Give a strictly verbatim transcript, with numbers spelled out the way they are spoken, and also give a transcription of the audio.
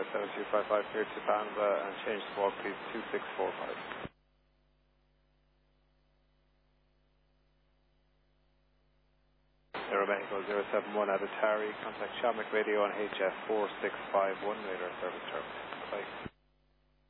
seven two five five clear to Panza and change squawk please two six four five. Zero Mexico zero seven one at Atari, contact Shamrock Radio on H F four six five one, radar service terminal. Bye.